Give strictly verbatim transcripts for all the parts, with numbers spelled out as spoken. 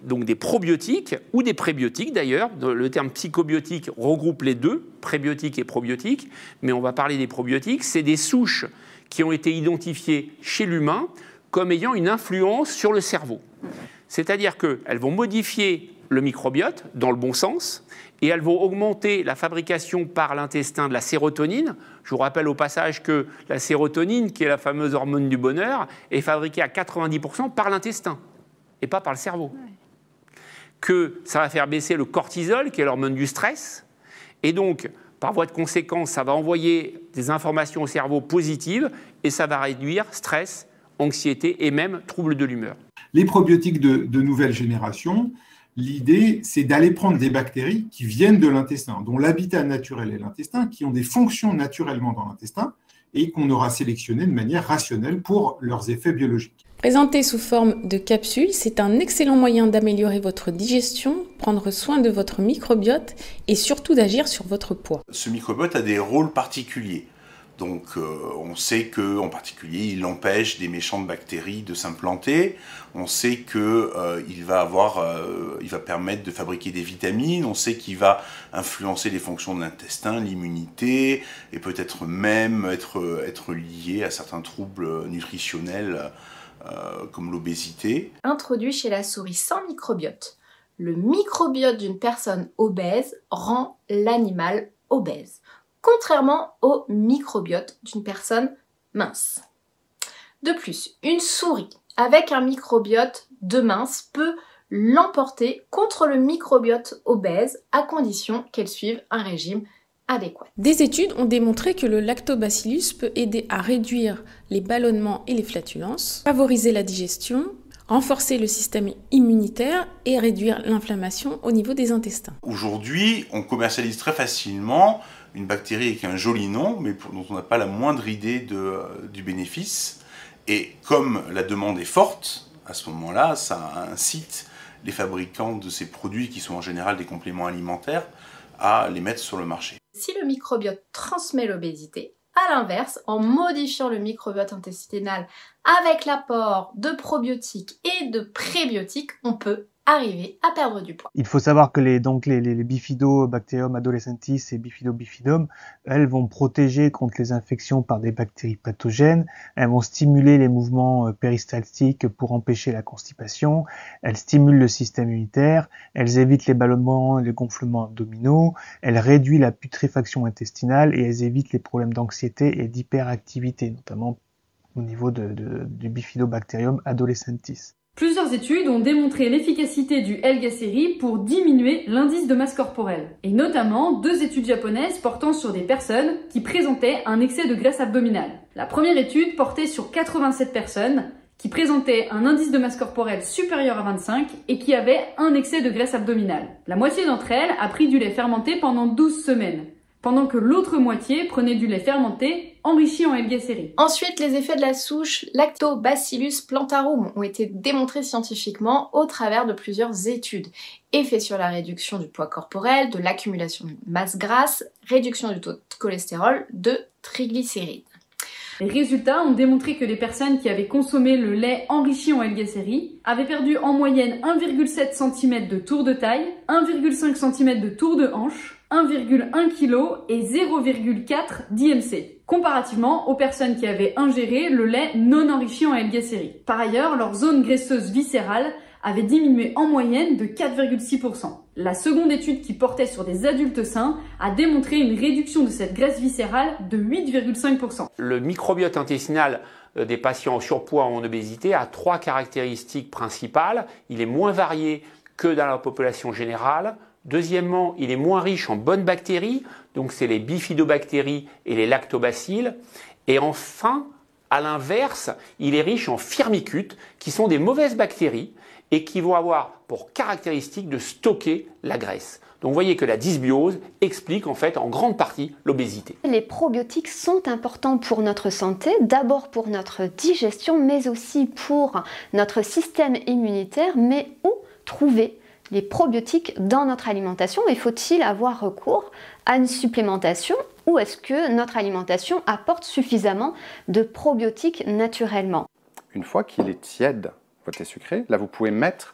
donc des probiotiques ou des prébiotiques d'ailleurs. Le terme psychobiotique regroupe les deux, prébiotiques et probiotiques, mais on va parler des probiotiques. C'est des souches qui ont été identifiées chez l'humain comme ayant une influence sur le cerveau. C'est-à-dire qu'elles vont modifier le microbiote dans le bon sens et elles vont augmenter la fabrication par l'intestin de la sérotonine. Je vous rappelle au passage que la sérotonine, qui est la fameuse hormone du bonheur, est fabriquée à quatre-vingt-dix pour cent par l'intestin et pas par le cerveau. Ouais. Que ça va faire baisser le cortisol, qui est l'hormone du stress, et donc, par voie de conséquence, ça va envoyer des informations au cerveau positives et ça va réduire stress, anxiété et même troubles de l'humeur. Les probiotiques de, de nouvelle génération, l'idée, c'est d'aller prendre des bactéries qui viennent de l'intestin, dont l'habitat naturel est l'intestin, qui ont des fonctions naturellement dans l'intestin et qu'on aura sélectionnées de manière rationnelle pour leurs effets biologiques. Présenté sous forme de capsules, c'est un excellent moyen d'améliorer votre digestion, prendre soin de votre microbiote et surtout d'agir sur votre poids. Ce microbiote a des rôles particuliers. Donc euh, on sait qu'en particulier, il empêche des méchantes bactéries de s'implanter. On sait qu'il euh, va avoir, euh, il va permettre de fabriquer des vitamines. On sait qu'il va influencer les fonctions de l'intestin, l'immunité, et peut-être même être, être lié à certains troubles nutritionnels euh, comme l'obésité. Introduit chez la souris sans microbiote, le microbiote d'une personne obèse rend l'animal obèse, contrairement au microbiote d'une personne mince. De plus, une souris avec un microbiote de mince peut l'emporter contre le microbiote obèse à condition qu'elle suive un régime adéquat. Des études ont démontré que le lactobacillus peut aider à réduire les ballonnements et les flatulences, favoriser la digestion, renforcer le système immunitaire et réduire l'inflammation au niveau des intestins. Aujourd'hui, on commercialise très facilement une bactérie avec un joli nom, mais dont on n'a pas la moindre idée de, euh, du bénéfice. Et comme la demande est forte, à ce moment-là, ça incite les fabricants de ces produits, qui sont en général des compléments alimentaires, à les mettre sur le marché. Si le microbiote transmet l'obésité, à l'inverse, en modifiant le microbiote intestinal avec l'apport de probiotiques et de prébiotiques, on peut arriver à perdre du poids. Il faut savoir que les, donc les, les, les Bifidobacterium adolescentis et Bifidobifidum, elles vont protéger contre les infections par des bactéries pathogènes, elles vont stimuler les mouvements péristaltiques pour empêcher la constipation, elles stimulent le système immunitaire, elles évitent les ballonnements et les gonflements abdominaux, elles réduisent la putréfaction intestinale et elles évitent les problèmes d'anxiété et d'hyperactivité, notamment au niveau de, de, du Bifidobacterium adolescentis. Plusieurs études ont démontré l'efficacité du L-Gaceri pour diminuer l'indice de masse corporelle, et notamment deux études japonaises portant sur des personnes qui présentaient un excès de graisse abdominale. La première étude portait sur quatre-vingt-sept personnes qui présentaient un indice de masse corporelle supérieur à vingt-cinq et qui avaient un excès de graisse abdominale. La moitié d'entre elles a pris du lait fermenté pendant douze semaines, pendant que l'autre moitié prenait du lait fermenté enrichi en L-Gaceri. Ensuite, les effets de la souche Lactobacillus plantarum ont été démontrés scientifiquement au travers de plusieurs études. Effets sur la réduction du poids corporel, de l'accumulation de masse grasse, réduction du taux de cholestérol, de triglycérides. Les résultats ont démontré que les personnes qui avaient consommé le lait enrichi en L-Gaceri avaient perdu en moyenne un virgule sept centimètres de tour de taille, un virgule cinq centimètres de tour de hanche, un virgule un kilogramme et zéro virgule quatre d'I M C, comparativement aux personnes qui avaient ingéré le lait non enrichi en L-Gaceri. Par ailleurs, leur zone graisseuse viscérale avait diminué en moyenne de quatre virgule six pour cent. La seconde étude, qui portait sur des adultes sains, a démontré une réduction de cette graisse viscérale de huit virgule cinq pour cent. Le microbiote intestinal des patients en surpoids ou en obésité a trois caractéristiques principales. Il est moins varié que dans la population générale. Deuxièmement, il est moins riche en bonnes bactéries, donc c'est les bifidobactéries et les lactobacilles. Et enfin, à l'inverse, il est riche en firmicutes, qui sont des mauvaises bactéries et qui vont avoir pour caractéristique de stocker la graisse. Donc vous voyez que la dysbiose explique en fait en grande partie l'obésité. Les probiotiques sont importants pour notre santé, d'abord pour notre digestion, mais aussi pour notre système immunitaire. Mais où trouver les probiotiques dans notre alimentation, et faut-il avoir recours à une supplémentation, ou est-ce que notre alimentation apporte suffisamment de probiotiques naturellement? Une fois qu'il est tiède, votre lait sucré, là vous pouvez mettre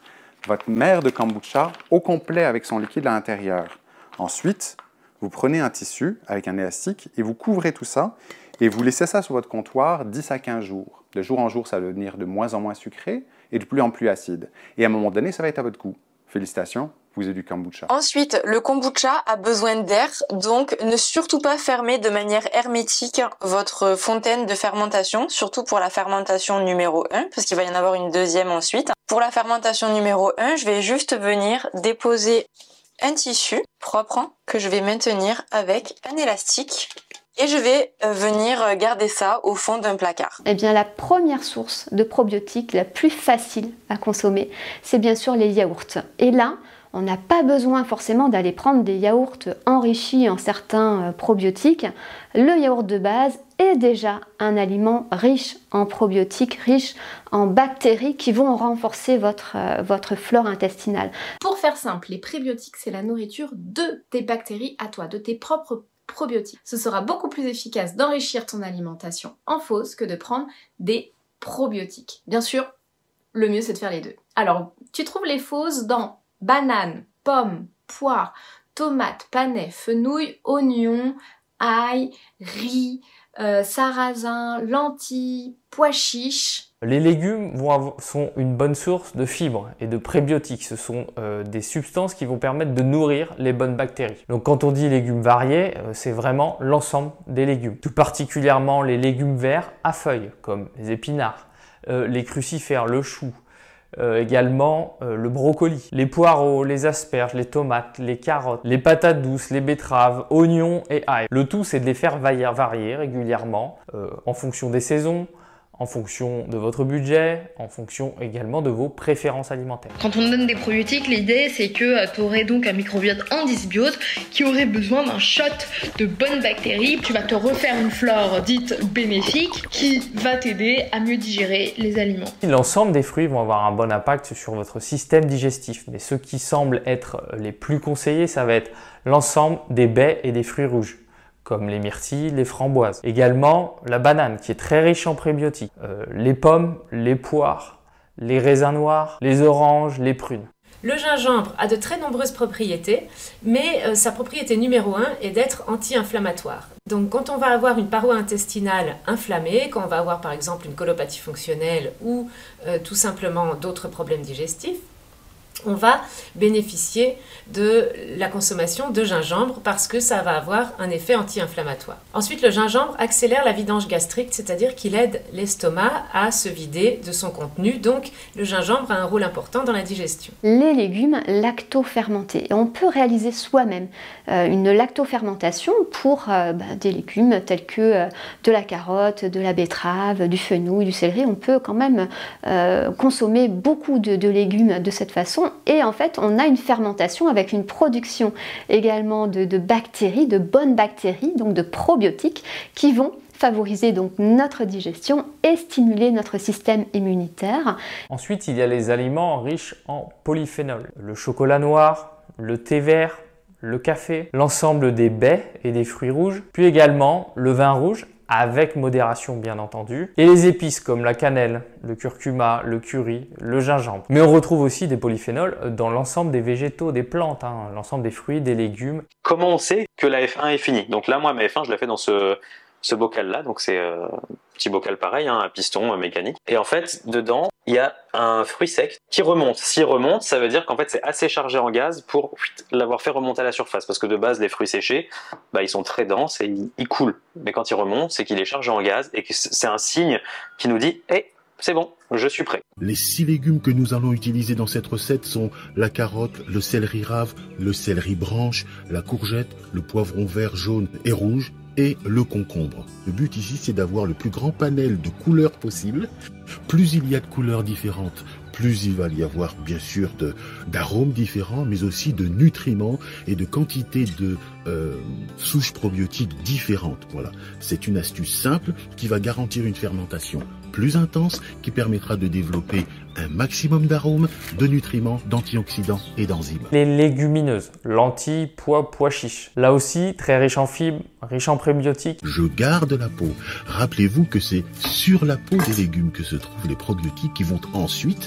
votre mer de kombucha au complet avec son liquide à l'intérieur. Ensuite, vous prenez un tissu avec un élastique et vous couvrez tout ça et vous laissez ça sur votre comptoir dix à quinze jours. De jour en jour, ça va devenir de moins en moins sucré et de plus en plus acide. Et à un moment donné, ça va être à votre goût. Félicitations, vous avez du kombucha. Ensuite, le kombucha a besoin d'air, donc ne surtout pas fermer de manière hermétique votre fontaine de fermentation, surtout pour la fermentation numéro un, parce qu'il va y en avoir une deuxième ensuite. Pour la fermentation numéro un, je vais juste venir déposer un tissu propre que je vais maintenir avec un élastique. Et je vais venir garder ça au fond d'un placard. Eh bien, la première source de probiotiques la plus facile à consommer, c'est bien sûr les yaourts. Et là, on n'a pas besoin forcément d'aller prendre des yaourts enrichis en certains probiotiques. Le yaourt de base est déjà un aliment riche en probiotiques, riche en bactéries qui vont renforcer votre, euh, votre flore intestinale. Pour faire simple, les prébiotiques, c'est la nourriture de tes bactéries à toi, de tes propres probiotiques. Ce sera beaucoup plus efficace d'enrichir ton alimentation en fausse que de prendre des probiotiques. Bien sûr, le mieux c'est de faire les deux. Alors, tu trouves les fausses dans bananes, pommes, poires, tomates, panais, fenouil, oignons, ail, riz, euh, sarrasin, lentilles, pois chiches. Les légumes vont avoir, sont une bonne source de fibres et de prébiotiques. Ce sont euh, des substances qui vont permettre de nourrir les bonnes bactéries. Donc quand on dit légumes variés, euh, c'est vraiment l'ensemble des légumes. Tout particulièrement les légumes verts à feuilles, comme les épinards, euh, les crucifères, le chou, euh, également euh, le brocoli, les poireaux, les asperges, les tomates, les carottes, les patates douces, les betteraves, oignons et ail. Le tout, c'est de les faire varier régulièrement euh, en fonction des saisons, en fonction de votre budget, en fonction également de vos préférences alimentaires. Quand on donne des probiotiques, l'idée c'est que euh, tu aurais donc un microbiote en dysbiose qui aurait besoin d'un shot de bonnes bactéries. Tu vas te refaire une flore dite bénéfique qui va t'aider à mieux digérer les aliments. L'ensemble des fruits vont avoir un bon impact sur votre système digestif, mais ceux qui semblent être les plus conseillés, ça va être l'ensemble des baies et des fruits rouges, comme les myrtilles, les framboises. Également, la banane, qui est très riche en prébiotiques. Euh, les pommes, les poires, les raisins noirs, les oranges, les prunes. Le gingembre a de très nombreuses propriétés, mais euh, sa propriété numéro un est d'être anti-inflammatoire. Donc quand on va avoir une paroi intestinale inflammée, quand on va avoir par exemple une colopathie fonctionnelle ou euh, tout simplement d'autres problèmes digestifs, on va bénéficier de la consommation de gingembre parce que ça va avoir un effet anti-inflammatoire. Ensuite, le gingembre accélère la vidange gastrique, c'est-à-dire qu'il aide l'estomac à se vider de son contenu. Donc, le gingembre a un rôle important dans la digestion. Les légumes lactofermentés. Et on peut réaliser soi-même euh, une lactofermentation pour euh, bah, des légumes tels que euh, de la carotte, de la betterave, du fenouil, du céleri. On peut quand même euh, consommer beaucoup de, de légumes de cette façon. Et en fait, on a une fermentation avec une production également de, de bactéries, de bonnes bactéries, donc de probiotiques, qui vont favoriser donc notre digestion et stimuler notre système immunitaire. Ensuite, il y a les aliments riches en polyphénols. Le chocolat noir, le thé vert, le café, l'ensemble des baies et des fruits rouges, puis également le vin rouge, avec modération bien entendu, et les épices comme la cannelle, le curcuma, le curry, le gingembre. Mais on retrouve aussi des polyphénols dans l'ensemble des végétaux, des plantes, hein, l'ensemble des fruits, des légumes. Comment on sait que la F un est finie? Donc là, moi, ma F un, je la fais dans ce, ce bocal-là, donc c'est euh, un petit bocal pareil, hein, un piston euh, mécanique. Et en fait, dedans, il y a un fruit sec qui remonte. S'il remonte, ça veut dire qu'en fait, c'est assez chargé en gaz pour l'avoir fait remonter à la surface. Parce que de base, les fruits séchés, bah, ils sont très denses et ils, ils coulent. Mais quand ils remontent, c'est qu'il est chargé en gaz et que c'est un signe qui nous dit hey, « c'est bon, je suis prêt ». Les six légumes que nous allons utiliser dans cette recette sont la carotte, le céleri rave, le céleri branche, la courgette, le poivron vert, jaune et rouge, et le concombre. Le but ici, c'est d'avoir le plus grand panel de couleurs possible. Plus il y a de couleurs différentes, plus il va y avoir bien sûr de, d'arômes différents, mais aussi de nutriments et de quantités de euh, souches probiotiques différentes. Voilà, c'est une astuce simple qui va garantir une fermentation plus intense, qui permettra de développer un maximum d'arômes, de nutriments, d'antioxydants et d'enzymes. Les légumineuses, lentilles, pois, pois chiches. Là aussi, très riche en fibres, riche en prébiotiques. Je garde la peau. Rappelez-vous que c'est sur la peau des légumes que se trouvent les probiotiques qui vont ensuite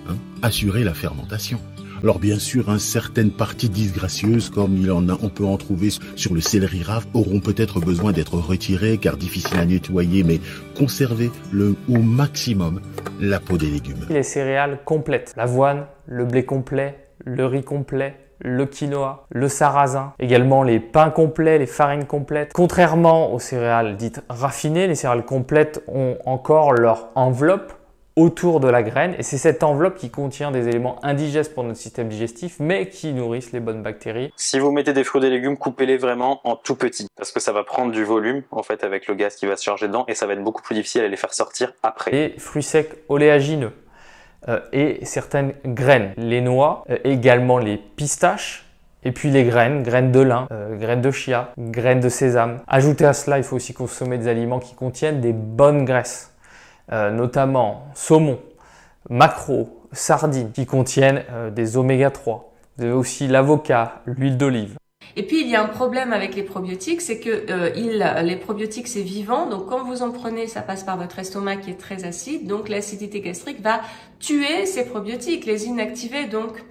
hein, assurer la fermentation. Alors bien sûr, hein, certaines parties disgracieuses, comme il en a, on peut en trouver sur le céleri rave, auront peut-être besoin d'être retirées car difficiles à nettoyer, mais conservez le, au maximum la peau des légumes. Les céréales complètes, l'avoine, le blé complet, le riz complet, le quinoa, le sarrasin, également les pains complets, les farines complètes. Contrairement aux céréales dites raffinées, les céréales complètes ont encore leur enveloppe autour de la graine et c'est cette enveloppe qui contient des éléments indigestes pour notre système digestif mais qui nourrissent les bonnes bactéries. Si vous mettez des fruits et des légumes, coupez-les vraiment en tout petit parce que ça va prendre du volume en fait avec le gaz qui va se charger dedans et ça va être beaucoup plus difficile à les faire sortir après. Les fruits secs oléagineux euh, et certaines graines, les noix, euh, également les pistaches et puis les graines, graines de lin, euh, graines de chia, graines de sésame. Ajoutez à cela, il faut aussi consommer des aliments qui contiennent des bonnes graisses. Euh, notamment saumon, maquereau, sardines qui contiennent euh, des oméga trois. Vous avez aussi l'avocat, l'huile d'olive. Et puis il y a un problème avec les probiotiques, c'est que euh, il, les probiotiques c'est vivant, donc quand vous en prenez, ça passe par votre estomac qui est très acide, donc l'acidité gastrique va tuer ces probiotiques, les inactiver, donc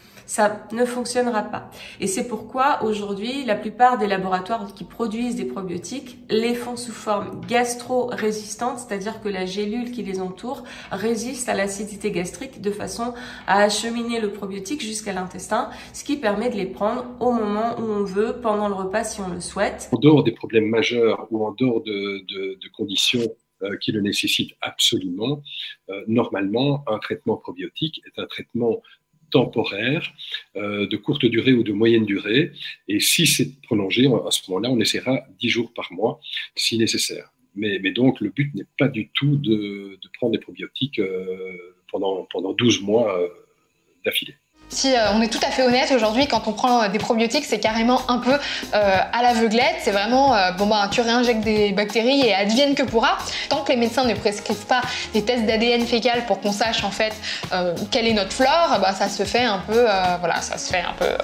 ça ne fonctionnera pas. Et c'est pourquoi aujourd'hui, la plupart des laboratoires qui produisent des probiotiques les font sous forme gastro-résistante, c'est-à-dire que la gélule qui les entoure résiste à l'acidité gastrique de façon à acheminer le probiotique jusqu'à l'intestin, ce qui permet de les prendre au moment où on veut, pendant le repas si on le souhaite. En dehors des problèmes majeurs ou en dehors de, de, de conditions euh, qui le nécessitent absolument, euh, normalement, un traitement probiotique est un traitement temporaire, euh, de courte durée ou de moyenne durée. Et si c'est prolongé, à ce moment-là, on essaiera dix jours par mois, si nécessaire. Mais, mais donc, le but n'est pas du tout de, de prendre des probiotiques euh, pendant, pendant douze mois euh, d'affilée. Si euh, on est tout à fait honnête aujourd'hui, quand on prend euh, des probiotiques, c'est carrément un peu euh, à l'aveuglette. C'est vraiment, euh, bon bah, tu réinjectes des bactéries et advienne que pourra. Tant que les médecins ne prescrivent pas des tests d'A D N fécal pour qu'on sache en fait euh, quelle est notre flore, bah, ça se fait un peu, euh, voilà, ça se fait un peu euh,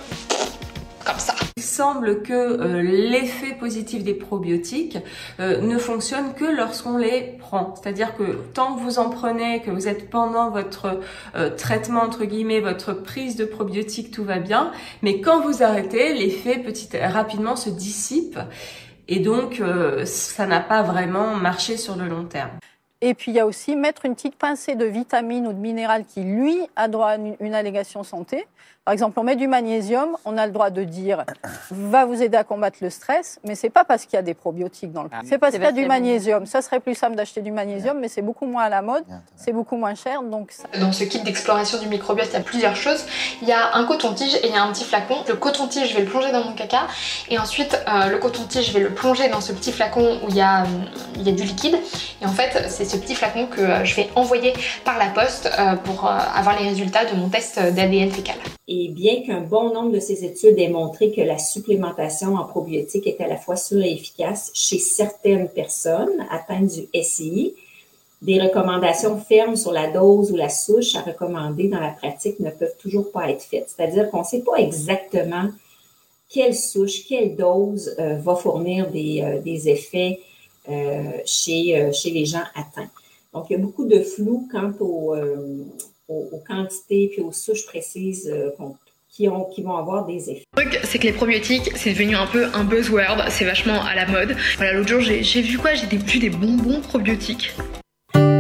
comme ça. Il semble que euh, l'effet positif des probiotiques euh, ne fonctionne que lorsqu'on les prend. C'est-à-dire que tant que vous en prenez, que vous êtes pendant votre euh, traitement, entre guillemets, votre prise de probiotiques, tout va bien. Mais quand vous arrêtez, l'effet petit, rapidement se dissipe. Et donc, euh, ça n'a pas vraiment marché sur le long terme. Et puis, il y a aussi mettre une petite pincée de vitamine ou de minéral qui, lui, a droit à une, une allégation santé. Par exemple, on met du magnésium, on a le droit de dire « va vous aider à combattre le stress », mais ce n'est pas parce qu'il y a des probiotiques dans le produit. C'est parce qu'il y a du magnésium. Ça serait plus simple d'acheter du magnésium, mais c'est beaucoup moins à la mode, c'est beaucoup moins cher. Donc ça... Dans ce kit d'exploration du microbiote, il y a plusieurs choses. Il y a un coton-tige et il y a un petit flacon. Le coton-tige, je vais le plonger dans mon caca. Et ensuite, euh, le coton-tige, je vais le plonger dans ce petit flacon où il y a, euh, il y a du liquide. Et en fait, c'est ce petit flacon que euh, je vais envoyer par la poste euh, pour euh, avoir les résultats de mon test d'A D N fécal. Et bien qu'un bon nombre de ces études aient montré que la supplémentation en probiotiques est à la fois sûre et efficace chez certaines personnes atteintes du S I I, des recommandations fermes sur la dose ou la souche à recommander dans la pratique ne peuvent toujours pas être faites. C'est-à-dire qu'on ne sait pas exactement quelle souche, quelle dose euh, va fournir des, euh, des effets euh, chez, euh, chez les gens atteints. Donc, il y a beaucoup de flou quant au... Euh, Aux, aux quantités puis aux souches précises euh, qui, ont, qui vont avoir des effets. Le truc, c'est que les probiotiques, c'est devenu un peu un buzzword, c'est vachement à la mode. Voilà, l'autre jour, j'ai vu quoi? J'ai vu des bonbons probiotiques.